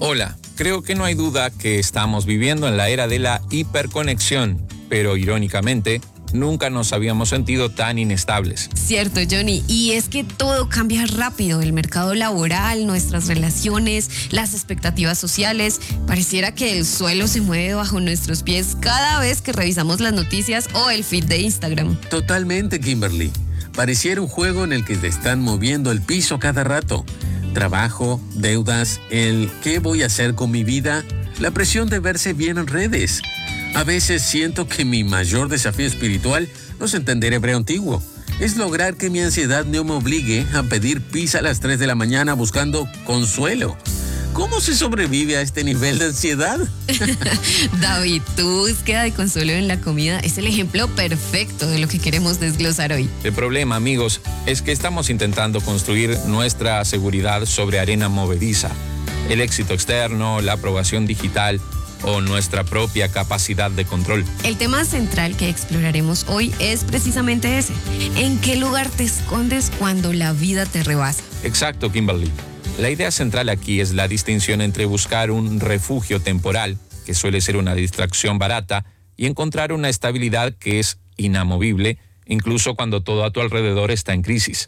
Hola, creo que no hay duda que estamos viviendo en la era de la hiperconexión, pero irónicamente, nunca nos habíamos sentido tan inestables. Cierto, Johnny, y es que todo cambia rápido, el mercado laboral, nuestras relaciones, las expectativas sociales. Pareciera que el suelo se mueve bajo nuestros pies cada vez que revisamos las noticias o el feed de Instagram. Totalmente, Kimberly. Pareciera un juego en el que te están moviendo el piso cada rato. Trabajo, deudas, el ¿qué voy a hacer con mi vida? La presión de verse bien en redes. A veces siento que mi mayor desafío espiritual no es entender hebreo antiguo. Es lograr que mi ansiedad no me obligue a pedir pizza a las 3 de la mañana buscando consuelo. ¿Cómo se sobrevive a este nivel de ansiedad? David, tu búsqueda de consuelo en la comida es el ejemplo perfecto de lo que queremos desglosar hoy. El problema, amigos, es que estamos intentando construir nuestra seguridad sobre arena movediza. El éxito externo, la aprobación digital o nuestra propia capacidad de control. El tema central que exploraremos hoy es precisamente ese. ¿En qué lugar te escondes cuando la vida te rebasa? Exacto, Kimberly. La idea central aquí es la distinción entre buscar un refugio temporal, que suele ser una distracción barata, y encontrar una estabilidad que es inamovible, incluso cuando todo a tu alrededor está en crisis.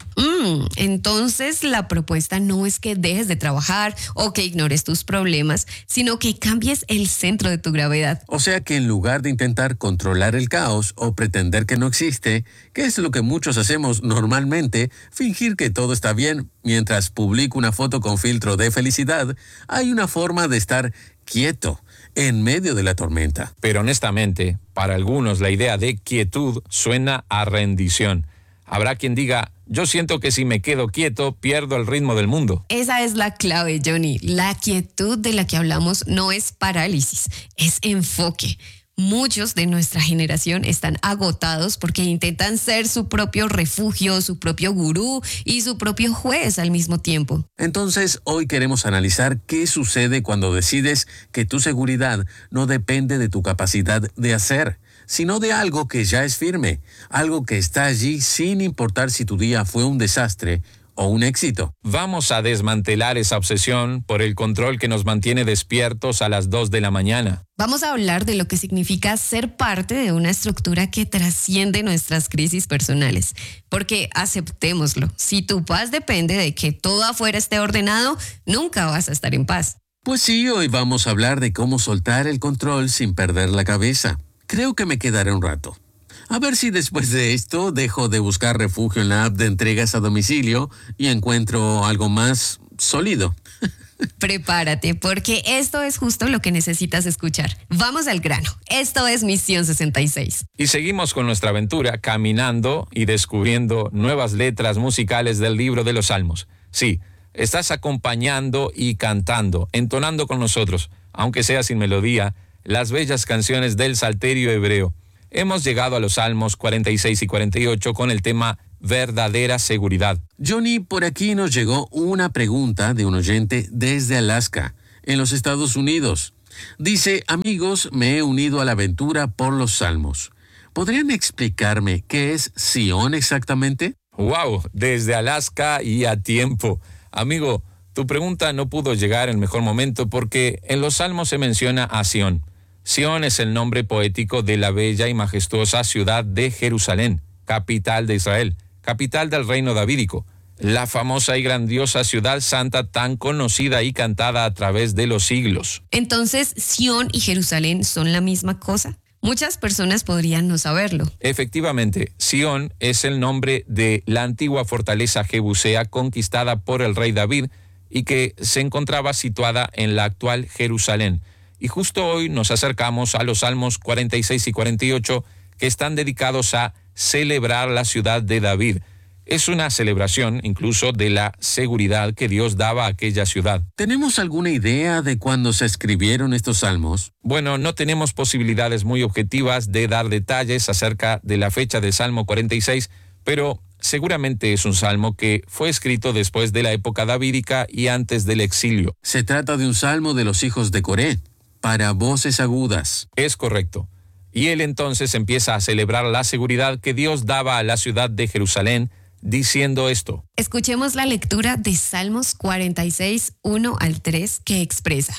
Entonces la propuesta no es que dejes de trabajar o que ignores tus problemas, sino que cambies el centro de tu gravedad. O sea que en lugar de intentar controlar el caos o pretender que no existe, que es lo que muchos hacemos normalmente, fingir que todo está bien mientras publico una foto con filtro de felicidad, hay una forma de estar quieto en medio de la tormenta. Pero honestamente, para algunos la idea de quietud suena a rendición. Habrá quien diga, yo siento que si me quedo quieto, pierdo el ritmo del mundo. Esa es la clave, Johnny. La quietud de la que hablamos no es parálisis, es enfoque. Muchos de nuestra generación están agotados porque intentan ser su propio refugio, su propio gurú y su propio juez al mismo tiempo. Entonces, hoy queremos analizar qué sucede cuando decides que tu seguridad no depende de tu capacidad de hacer, sino de algo que ya es firme, algo que está allí sin importar si tu día fue un desastre o un éxito. Vamos a desmantelar esa obsesión por el control que nos mantiene despiertos a las 2 de la mañana. Vamos a hablar de lo que significa ser parte de una estructura que trasciende nuestras crisis personales. Porque aceptémoslo, si tu paz depende de que todo afuera esté ordenado, nunca vas a estar en paz. Pues sí, hoy vamos a hablar de cómo soltar el control sin perder la cabeza. Creo que me quedaré un rato. A ver si después de esto dejo de buscar refugio en la app de entregas a domicilio y encuentro algo más sólido. Prepárate, porque esto es justo lo que necesitas escuchar. Vamos al grano. Esto es Misión 66. Y seguimos con nuestra aventura caminando y descubriendo nuevas letras musicales del libro de los Salmos. Sí, estás acompañando y cantando, entonando con nosotros, aunque sea sin melodía, las bellas canciones del Salterio hebreo. Hemos llegado a los Salmos 46 y 48 con el tema verdadera seguridad. Johnny, por aquí nos llegó una pregunta de un oyente desde Alaska, en los Estados Unidos. Dice, amigos, me he unido a la aventura por los Salmos. ¿Podrían explicarme qué es Sión exactamente? ¡Wow! Desde Alaska y a tiempo. Amigo, tu pregunta no pudo llegar en mejor momento porque en los Salmos se menciona a Sión. Sión es el nombre poético de la bella y majestuosa ciudad de Jerusalén, capital de Israel, capital del reino davídico, la famosa y grandiosa ciudad santa tan conocida y cantada a través de los siglos. Entonces, ¿Sión y Jerusalén son la misma cosa? Muchas personas podrían no saberlo. Efectivamente, Sión es el nombre de la antigua fortaleza jebusea conquistada por el rey David y que se encontraba situada en la actual Jerusalén. Y justo hoy nos acercamos a los Salmos 46 y 48 que están dedicados a celebrar la ciudad de David. Es una celebración incluso de la seguridad que Dios daba a aquella ciudad. ¿Tenemos alguna idea de cuándo se escribieron estos salmos? Bueno, no tenemos posibilidades muy objetivas de dar detalles acerca de la fecha del Salmo 46, pero seguramente es un salmo que fue escrito después de la época davídica y antes del exilio. Se trata de un salmo de los hijos de Coré, para voces agudas. Es correcto. Y él entonces empieza a celebrar la seguridad que Dios daba a la ciudad de Jerusalén, diciendo esto. Escuchemos la lectura de Salmos 46, 1 al 3, que expresa: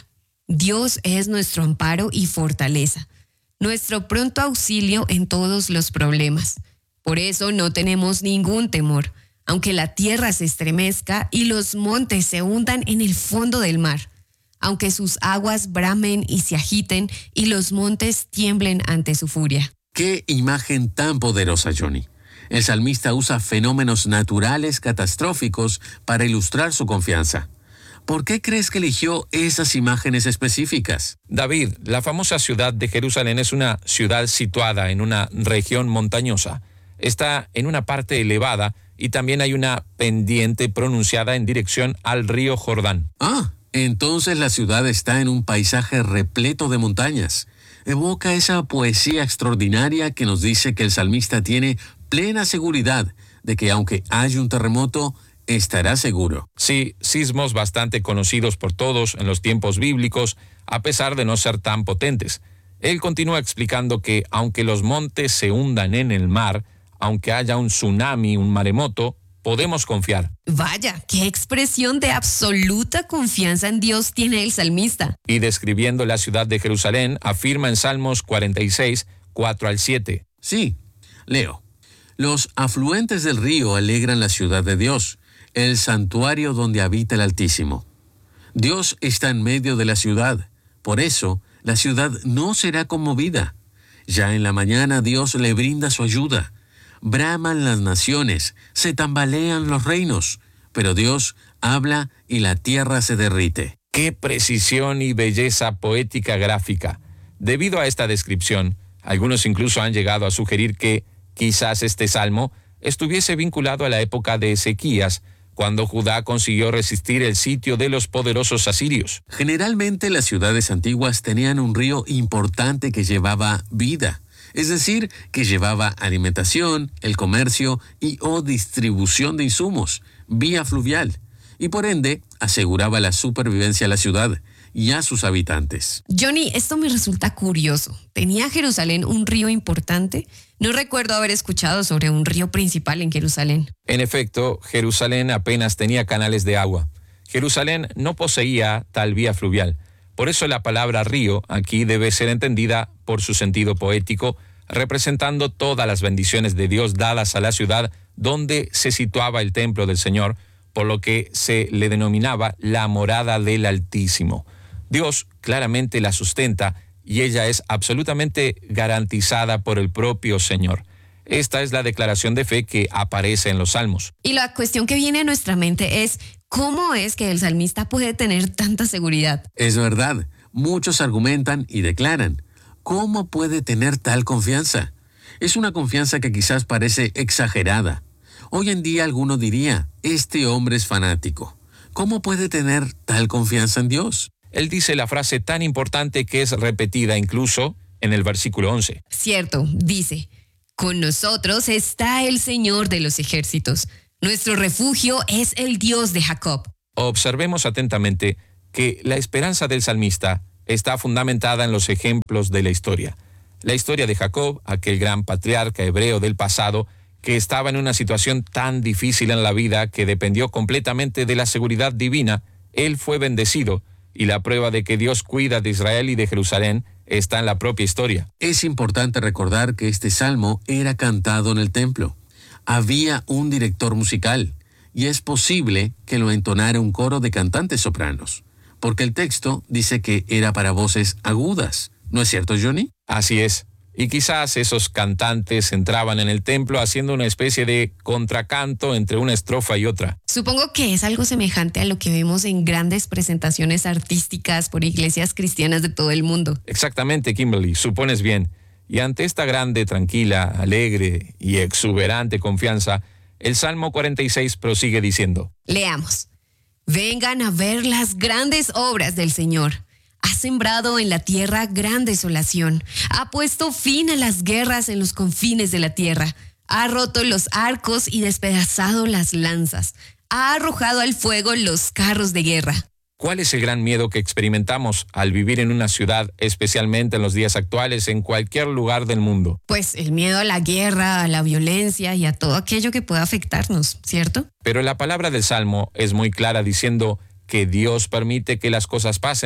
Dios es nuestro amparo y fortaleza, nuestro pronto auxilio en todos los problemas. Por eso no tenemos ningún temor, aunque la tierra se estremezca y los montes se hundan en el fondo del mar, aunque sus aguas bramen y se agiten y los montes tiemblen ante su furia. ¡Qué imagen tan poderosa, Johnny! El salmista usa fenómenos naturales catastróficos para ilustrar su confianza. ¿Por qué crees que eligió esas imágenes específicas? David, la famosa ciudad de Jerusalén es una ciudad situada en una región montañosa. Está en una parte elevada y también hay una pendiente pronunciada en dirección al río Jordán. Entonces la ciudad está en un paisaje repleto de montañas. Evoca esa poesía extraordinaria que nos dice que el salmista tiene plena seguridad de que aunque haya un terremoto, estará seguro. Sí, sismos bastante conocidos por todos en los tiempos bíblicos, a pesar de no ser tan potentes. Él continúa explicando que aunque los montes se hundan en el mar, aunque haya un tsunami, un maremoto, podemos confiar. Vaya, qué expresión de absoluta confianza en Dios tiene el salmista. Y describiendo la ciudad de Jerusalén, afirma en Salmos 46, 4 al 7. Sí, leo. Los afluentes del río alegran la ciudad de Dios, el santuario donde habita el Altísimo. Dios está en medio de la ciudad, por eso la ciudad no será conmovida. Ya en la mañana Dios le brinda su ayuda. Braman las naciones, se tambalean los reinos, pero Dios habla y la tierra se derrite. ¡Qué precisión y belleza poética gráfica! Debido a esta descripción, algunos incluso han llegado a sugerir que quizás este salmo estuviese vinculado a la época de Ezequías, cuando Judá consiguió resistir el sitio de los poderosos asirios. Generalmente las ciudades antiguas tenían un río importante que llevaba vida, es decir, que llevaba alimentación, el comercio o distribución de insumos, vía fluvial, y por ende aseguraba la supervivencia a la ciudad y a sus habitantes. Johnny, esto me resulta curioso. ¿Tenía Jerusalén un río importante? No recuerdo haber escuchado sobre un río principal en Jerusalén. En efecto, Jerusalén apenas tenía canales de agua. Jerusalén no poseía tal vía fluvial. Por eso la palabra río aquí debe ser entendida por su sentido poético, representando todas las bendiciones de Dios dadas a la ciudad donde se situaba el templo del Señor, por lo que se le denominaba la morada del Altísimo. Dios claramente la sustenta y ella es absolutamente garantizada por el propio Señor. Esta es la declaración de fe que aparece en los Salmos. Y la cuestión que viene a nuestra mente es, ¿cómo es que el salmista puede tener tanta seguridad? Es verdad, muchos argumentan y declaran. ¿Cómo puede tener tal confianza? Es una confianza que quizás parece exagerada. Hoy en día alguno diría, este hombre es fanático. ¿Cómo puede tener tal confianza en Dios? Él dice la frase tan importante que es repetida incluso en el versículo 11. Cierto, dice, con nosotros está el Señor de los ejércitos. Nuestro refugio es el Dios de Jacob. Observemos atentamente que la esperanza del salmista está fundamentada en los ejemplos de la historia. La historia de Jacob, aquel gran patriarca hebreo del pasado, que estaba en una situación tan difícil en la vida que dependió completamente de la seguridad divina, él fue bendecido, y la prueba de que Dios cuida de Israel y de Jerusalén está en la propia historia. Es importante recordar que este salmo era cantado en el templo. Había un director musical, y es posible que lo entonara un coro de cantantes sopranos, porque el texto dice que era para voces agudas. ¿No es cierto, Johnny? Así es. Y quizás esos cantantes entraban en el templo haciendo una especie de contracanto entre una estrofa y otra. Supongo que es algo semejante a lo que vemos en grandes presentaciones artísticas por iglesias cristianas de todo el mundo. Exactamente, Kimberly, supones bien. Y ante esta grande, tranquila, alegre y exuberante confianza, el Salmo 46 prosigue diciendo: Leamos. Vengan a ver las grandes obras del Señor. Ha sembrado en la tierra gran desolación. Ha puesto fin a las guerras en los confines de la tierra. Ha roto los arcos y despedazado las lanzas. Ha arrojado al fuego los carros de guerra. ¿Cuál es el gran miedo que experimentamos al vivir en una ciudad, especialmente en los días actuales, en cualquier lugar del mundo? Pues el miedo a la guerra, a la violencia y a todo aquello que pueda afectarnos, ¿cierto? Pero la palabra del Salmo es muy clara diciendo que Dios permite que las cosas pasen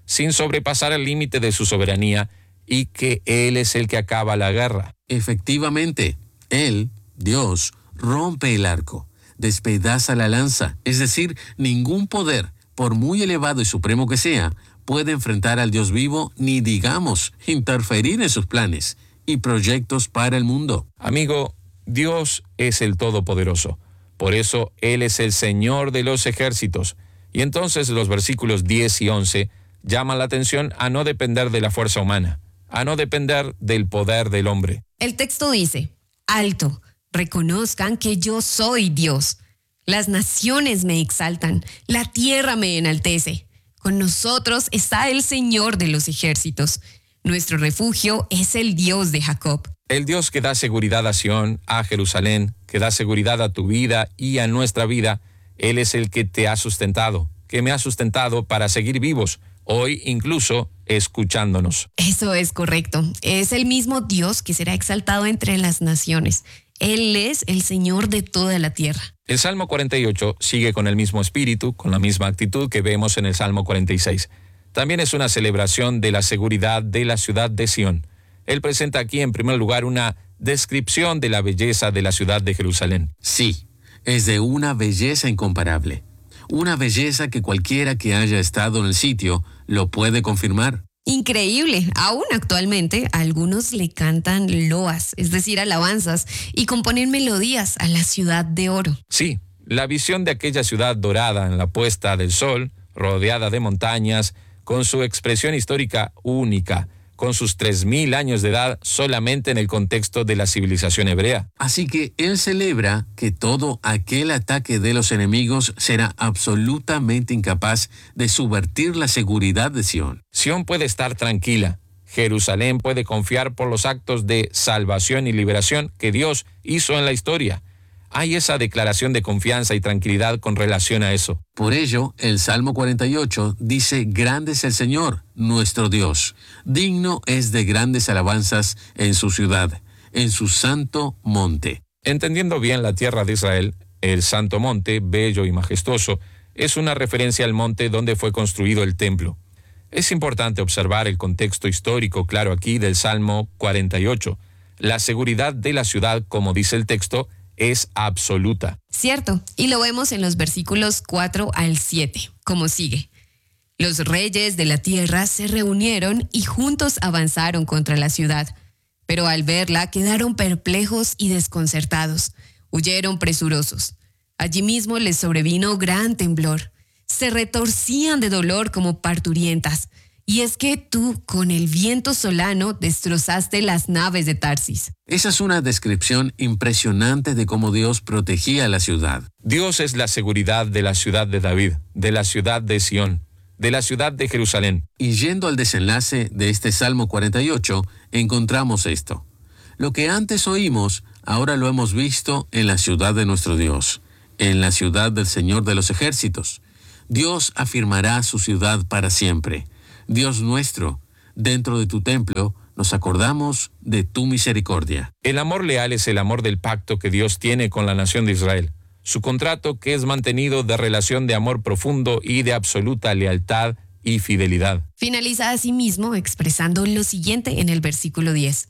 sin sobrepasar el límite de su soberanía, y que Él es el que acaba la guerra. Efectivamente, Él, Dios, rompe el arco, despedaza la lanza, es decir, ningún poder, por muy elevado y supremo que sea, puede enfrentar al Dios vivo ni, digamos, interferir en sus planes y proyectos para el mundo. Amigo, Dios es el Todopoderoso. Por eso Él es el Señor de los ejércitos. Y entonces los versículos 10 y 11 llaman la atención a no depender de la fuerza humana, a no depender del poder del hombre. El texto dice, alto, reconozcan que yo soy Dios. Las naciones me exaltan, la tierra me enaltece. Con nosotros está el Señor de los ejércitos. Nuestro refugio es el Dios de Jacob. El Dios que da seguridad a Sión, a Jerusalén, que da seguridad a tu vida y a nuestra vida, Él es el que te ha sustentado, que me ha sustentado para seguir vivos, hoy incluso escuchándonos. Eso es correcto. Es el mismo Dios que será exaltado entre las naciones. Él es el Señor de toda la tierra. El Salmo 48 sigue con el mismo espíritu, con la misma actitud que vemos en el Salmo 46. También es una celebración de la seguridad de la ciudad de Sión. Él presenta aquí en primer lugar una descripción de la belleza de la ciudad de Jerusalén. Sí, es de una belleza incomparable. Una belleza que cualquiera que haya estado en el sitio lo puede confirmar. Increíble. Aún actualmente algunos le cantan loas, es decir, alabanzas, y componen melodías a la ciudad de oro. Sí, la visión de aquella ciudad dorada en la puesta del sol, rodeada de montañas, con su expresión histórica única, con sus 3.000 años de edad solamente en el contexto de la civilización hebrea. Así que él celebra que todo aquel ataque de los enemigos será absolutamente incapaz de subvertir la seguridad de Sión. Sión puede estar tranquila. Jerusalén puede confiar por los actos de salvación y liberación que Dios hizo en la historia. Hay esa declaración de confianza y tranquilidad con relación a eso. Por ello, el Salmo 48 dice: grande es el Señor, nuestro Dios. Digno es de grandes alabanzas en su ciudad, en su santo monte. Entendiendo bien la tierra de Israel, el santo monte, bello y majestuoso, es una referencia al monte donde fue construido el templo. Es importante observar el contexto histórico claro aquí del Salmo 48. La seguridad de la ciudad, como dice el texto, es absoluta. Cierto, y lo vemos en los versículos 4 al 7, como sigue. Los reyes de la tierra se reunieron y juntos avanzaron contra la ciudad, pero al verla quedaron perplejos y desconcertados, huyeron presurosos. Allí mismo les sobrevino gran temblor, se retorcían de dolor como parturientas, y es que tú con el viento solano destrozaste las naves de Tarsis. Esa es una descripción impresionante de cómo Dios protegía la ciudad. Dios es la seguridad de la ciudad de David, de la ciudad de Sión, de la ciudad de Jerusalén. Y yendo al desenlace de este Salmo 48, encontramos esto. Lo que antes oímos, ahora lo hemos visto en la ciudad de nuestro Dios, en la ciudad del Señor de los ejércitos. Dios afirmará su ciudad para siempre. Dios nuestro, dentro de tu templo, nos acordamos de tu misericordia. El amor leal es el amor del pacto que Dios tiene con la nación de Israel. Su contrato que es mantenido de relación de amor profundo y de absoluta lealtad y fidelidad. Finaliza asimismo expresando lo siguiente en el versículo 10.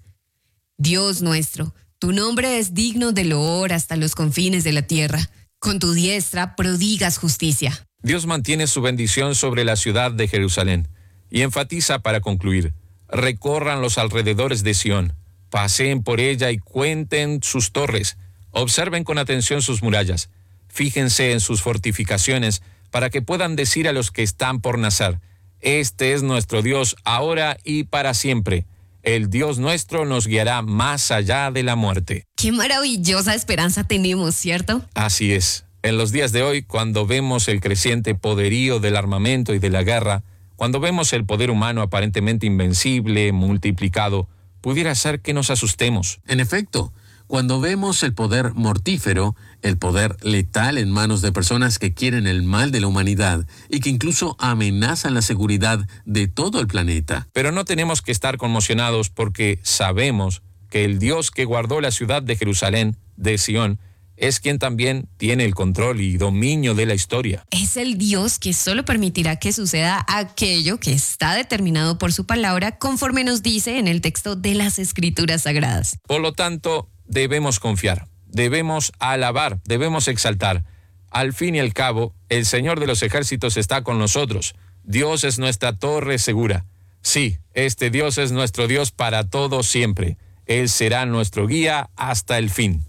Dios nuestro, tu nombre es digno de loor hasta los confines de la tierra. Con tu diestra prodigas justicia. Dios mantiene su bendición sobre la ciudad de Jerusalén. Y enfatiza para concluir: recorran los alrededores de Sión, paseen por ella y cuenten sus torres, observen con atención sus murallas, fíjense en sus fortificaciones, para que puedan decir a los que están por nacer: este es nuestro Dios ahora y para siempre. El Dios nuestro nos guiará más allá de la muerte. Qué maravillosa esperanza tenemos, ¿cierto? Así es. En los días de hoy, cuando vemos el creciente poderío del armamento y de la guerra, cuando vemos el poder humano aparentemente invencible, multiplicado, pudiera ser que nos asustemos. En efecto, cuando vemos el poder mortífero, el poder letal en manos de personas que quieren el mal de la humanidad y que incluso amenazan la seguridad de todo el planeta. Pero no tenemos que estar conmocionados porque sabemos que el Dios que guardó la ciudad de Jerusalén, de Sión, es quien también tiene el control y dominio de la historia. Es el Dios que solo permitirá que suceda aquello que está determinado por su palabra, conforme nos dice en el texto de las Escrituras Sagradas. Por lo tanto, debemos confiar, debemos alabar, debemos exaltar. Al fin y al cabo, el Señor de los ejércitos está con nosotros. Dios es nuestra torre segura. Sí, este Dios es nuestro Dios para todo siempre. Él será nuestro guía hasta el fin.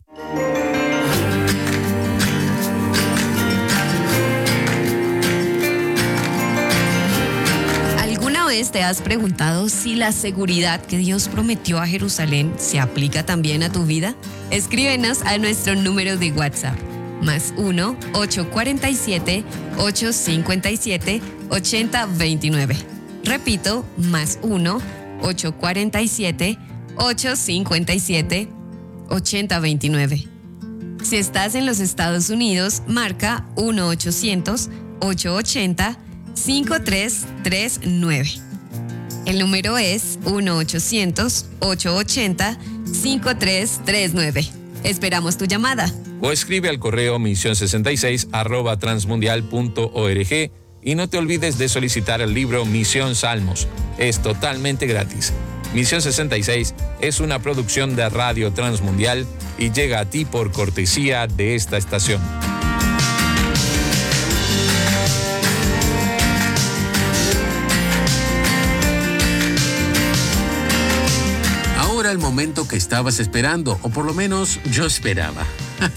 ¿Alguna vez te has preguntado si la seguridad que Dios prometió a Jerusalén se aplica también a tu vida? Escríbenos a nuestro número de WhatsApp, +1 847 857 8029. Repito, +1 847 857 8029. Si estás en los Estados Unidos, marca 1-800-880-5339. El número es 1-800-880-5339. Esperamos tu llamada. O escribe al correo misión66@transmundial.org y no te olvides de solicitar el libro Misión Salmos. Es totalmente gratis. Misión 66 es una producción de Radio Transmundial y llega a ti por cortesía de esta estación. Ahora el momento que estabas esperando, o por lo menos yo esperaba.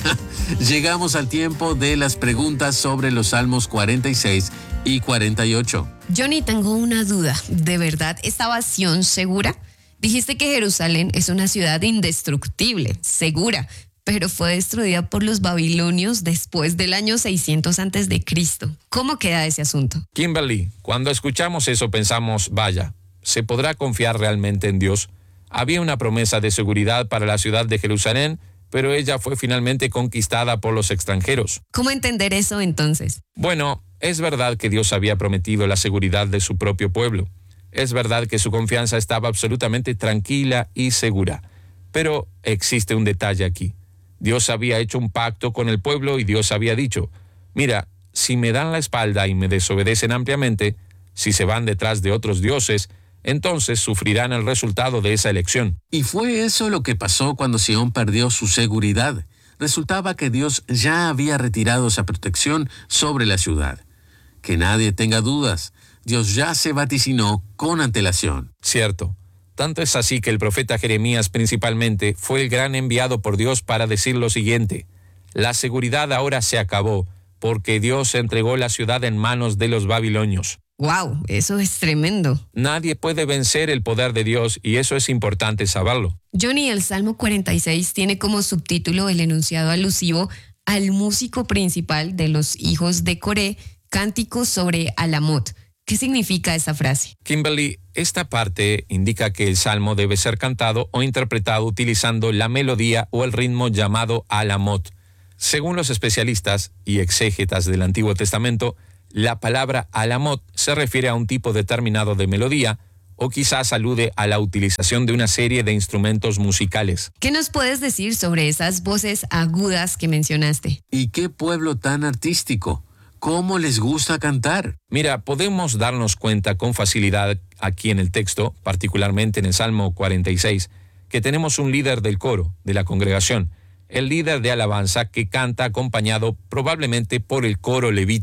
Llegamos al tiempo de las preguntas sobre los Salmos 46 y 48. Johnny, tengo una duda. ¿De verdad esta ovación segura? Dijiste que Jerusalén es una ciudad indestructible, segura, pero fue destruida por los babilonios después del año 600 a.C. ¿Cómo queda ese asunto? Kimberly, cuando escuchamos eso pensamos, vaya, ¿se podrá confiar realmente en Dios? Había una promesa de seguridad para la ciudad de Jerusalén, pero ella fue finalmente conquistada por los extranjeros. ¿Cómo entender eso entonces? Bueno, es verdad que Dios había prometido la seguridad de su propio pueblo. Es verdad que su confianza estaba absolutamente tranquila y segura. Pero existe un detalle aquí. Dios había hecho un pacto con el pueblo y Dios había dicho, mira, si me dan la espalda y me desobedecen ampliamente, si se van detrás de otros dioses, entonces sufrirán el resultado de esa elección. Y fue eso lo que pasó cuando Sión perdió su seguridad. Resultaba que Dios ya había retirado esa protección sobre la ciudad. Que nadie tenga dudas, Dios ya se vaticinó con antelación. Cierto. Tanto es así que el profeta Jeremías principalmente fue el gran enviado por Dios para decir lo siguiente: la seguridad ahora se acabó, porque Dios entregó la ciudad en manos de los babilonios. ¡Wow! Eso es tremendo. Nadie puede vencer el poder de Dios y eso es importante saberlo. Johnny, el Salmo 46 tiene como subtítulo el enunciado alusivo al músico principal de los hijos de Coré, Cántico sobre Alamot. ¿Qué significa esa frase? Kimberly, esta parte indica que el salmo debe ser cantado o interpretado utilizando la melodía o el ritmo llamado Alamot. Según los especialistas y exégetas del Antiguo Testamento, la palabra Alamot se refiere a un tipo determinado de melodía o quizás alude a la utilización de una serie de instrumentos musicales. ¿Qué nos puedes decir sobre esas voces agudas que mencionaste? ¿Y qué pueblo tan artístico? ¿Cómo les gusta cantar? Mira, podemos darnos cuenta con facilidad aquí en el texto, particularmente en el Salmo 46, que tenemos un líder del coro, de la congregación, el líder de alabanza que canta acompañado probablemente por el coro levita.